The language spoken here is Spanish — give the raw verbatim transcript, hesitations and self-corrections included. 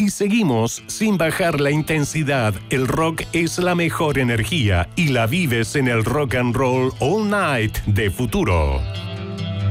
y seguimos sin bajar la intensidad. El rock es la mejor energía y la vives en el Rock and Roll All Night de Futuro.